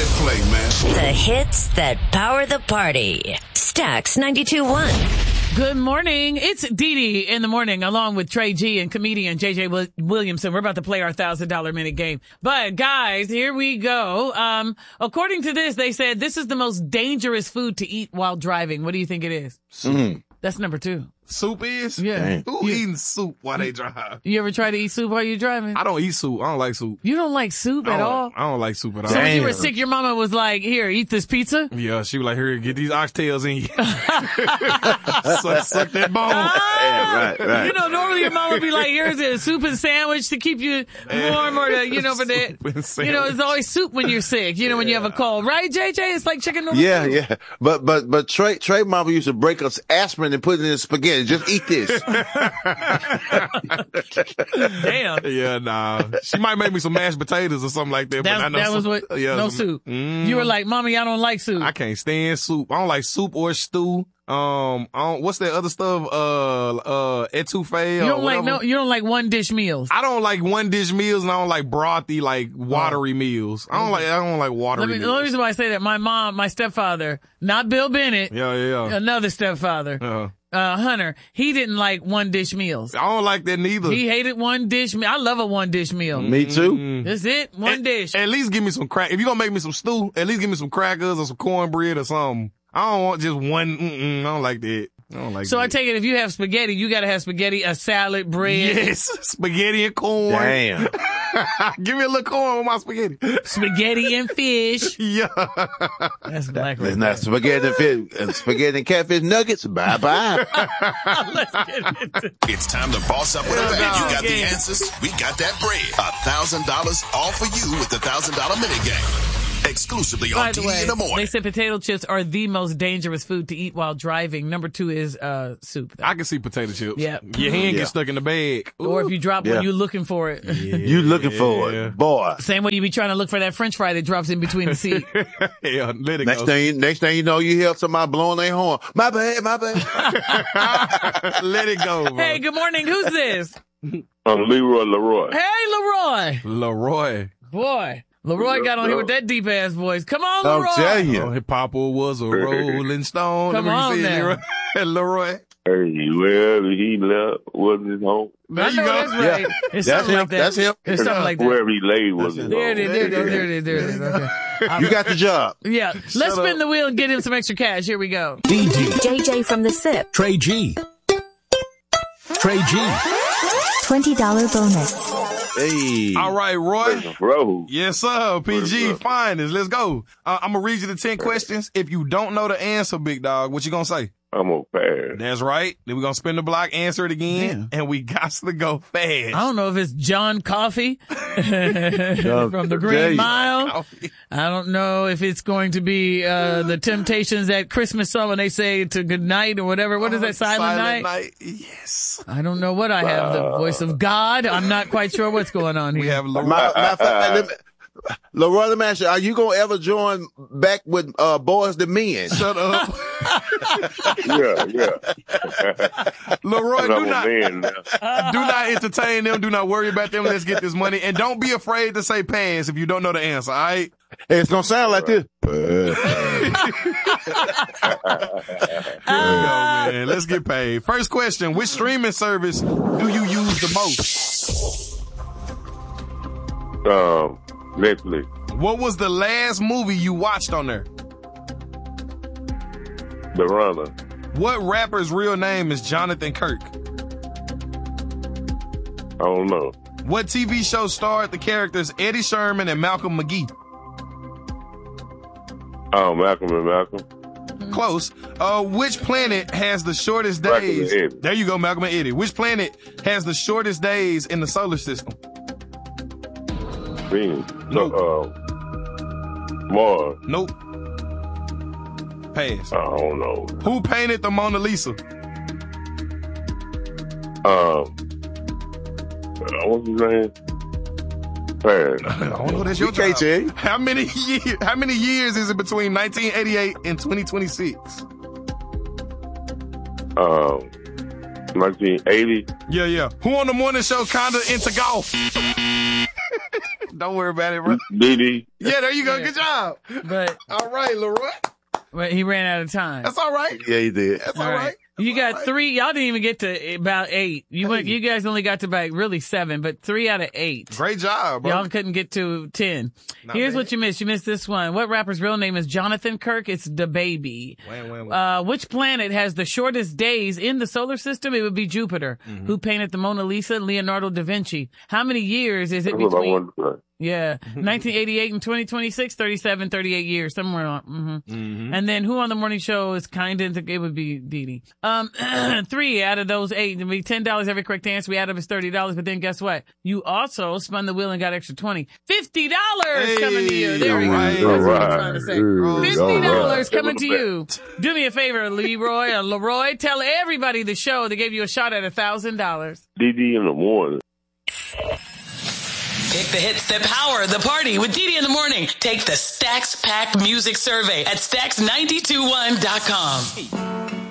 it play, man. The hits that power the party. Stax 92.1. Good morning. It's Dee Dee in the morning, along with Trey G and comedian JJ Williamson. We're about to play our $1,000 minute game. But guys, here we go. According to this, they said this is the most dangerous food to eat while driving. What do you think it is? That's number 2. Soup is? Yeah. Who eating soup while they drive? You ever try to eat soup while you're driving? I don't eat soup. I don't like soup. You don't like soup at all? I don't like soup at all. So when you were sick, your mama was like, here, eat this pizza? Yeah, she was like, here, get these oxtails in you. suck that bone. Yeah, right. You know, normally your mom would be like, here's a soup and sandwich to keep you warm or to, you know, for that. You know, it's always soup when you're sick, you know, when you have a cold. Right, JJ? It's like chicken noodles. Yeah. But Trey mama used to break up aspirin and put it in spaghetti. Just eat this. Damn. Yeah, nah. She might make me some mashed potatoes or something like that. That was what? Yeah, no soup. You were like, Mommy, I don't like soup. I can't stand soup. I don't like soup or stew. What's that other stuff? Etouffee. You don't like one dish meals. I don't like one dish meals, and I don't like brothy, like watery meals. I don't like watery meals. The only reason why I say that, my stepfather, not Bill Bennett. Yeah. Another stepfather. Hunter, he didn't like one dish meals. I don't like that neither. He hated one dish meal. I love a one dish meal. Me too. That's it. One dish. At least give me some crack. If you're gonna make me some stew, at least give me some crackers or some cornbread or something. I don't want just one. I don't like that. So I take it if you have spaghetti, you gotta have spaghetti, a salad, bread. Yes, spaghetti and corn. Damn. Give me a little corn with my spaghetti. Spaghetti and fish. Yeah. That's black. It's not spaghetti and fish, spaghetti and catfish nuggets. Bye-bye. Let's get into it. It's time to boss up with a bet. You got the answers. We got that bread. $1,000 all for you with the $1,000 minute game. Exclusively on By the TV way, in the morning. they said potato chips are the most dangerous food to eat while driving. Number 2 is soup. I can see potato chips. Yeah. Your hand gets stuck in the bag. Ooh. Or if you drop one, you're looking for it. You looking for it, boy. Same way you be trying to look for that French fry that drops in between the seat. Yeah, let it Next go. thing you know, you hear somebody blowing their horn. My bad. Let it go, bro. Hey, good morning. Who's this? I'm Leroy. Hey, Leroy. Leroy. Boy. Leroy got on here with that deep ass voice. Come on, Leroy. I'll tell you. Hip Papa was a rolling stone. Come on now. Leroy. Hey, wherever he left wasn't his home. There you go. That's right. It's something like that. That's him. It's something like that. Wherever he laid wasn't his There home. it is. Okay. You got the job. Yeah. Let's spin the wheel and get him some extra cash. Here we go. JJ from the SIP. Trey G. $20 bonus. Hey. All right, Roy. Bro. Yes, sir. PG, finest. Let's go. I'm going to read you the 10 questions. If you don't know the answer, big dog, what you going to say? I'm gonna pass. That's right. Then we're going to spin the block, answer it again, and we got to go fast. I don't know if it's John Coffey from the Green Mile. I don't know if it's going to be the Temptations at Christmas song when they say to good night or whatever. What is that, Silent Night? Yes. I don't know what I have. The voice of God. I'm not quite sure what's going on here. We have Leroy, let me ask you, are you going to ever join back with Boys the Men? Shut up. Yeah. Leroy, do not not entertain them. Do not worry about them. Let's get this money. And don't be afraid to say pass if you don't know the answer, all right? It's going to sound like this. There you go, man. Let's get paid. First question, which streaming service do you use the most? Netflix. What was the last movie you watched on there? The Runner. What rapper's real name is Jonathan Kirk? I don't know. What TV show starred the characters Eddie Sherman and Malcolm McGee? Oh, Malcolm and Malcolm. Close. Which planet has the shortest days? There you go, Malcolm and Eddie. Which planet has the shortest days in the solar system? Venus. Nope. Mars. Nope. Pass. I don't know. Who painted the Mona Lisa? What's his name? Pass. I don't know. That's your job. How many years is it between 1988 and 2026? 1980. Yeah. Who on the morning show kinda into golf? Don't worry about it, bro. Didi. Yeah, there you go. Good job. But All right, Leroy. he ran out of time. That's all right. Yeah, he did. That's all right. You got 3. Y'all didn't even get to about 8. You guys only got to about really 7, but 3 out of 8. Great job, bro. Y'all couldn't get to 10. Here's what you missed. You missed this one. What rapper's real name is Jonathan Kirk? It's DaBaby. Which planet has the shortest days in the solar system? It would be Jupiter. Who painted the Mona Lisa? Leonardo da Vinci. How many years is it That's what I between? wanted to say. Yeah. 1988 and 2026, 37, 38 years, somewhere on. And then who on the morning show is it would be Didi. 3 out of those 8, it'd be $10 every correct answer. We added up is $30, but then guess what? You also spun the wheel and got extra $20. $50 coming to you. There we go. That's what I'm trying to say. $50 coming to you. Do me a favor, Leroy. Tell everybody the show. They gave you a shot at $1,000. Didi in the morning. Pick the hits that power the party with Didi in the morning. Take the Stacks Pack Music Survey at Stacks921.com.